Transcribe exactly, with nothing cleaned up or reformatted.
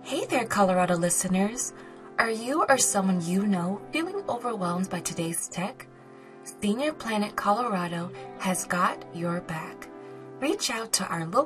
Hey there, Colorado listeners. Are you or someone you know feeling overwhelmed by today's tech? Senior Planet Colorado has got your back. Reach out to our local